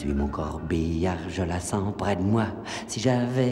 suis mon corbillard, je la sens près de moi. Si j'avais